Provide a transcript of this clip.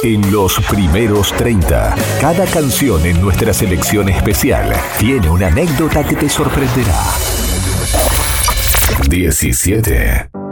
En los primeros 30, cada canción en nuestra selección especial tiene una anécdota que te sorprenderá. 17.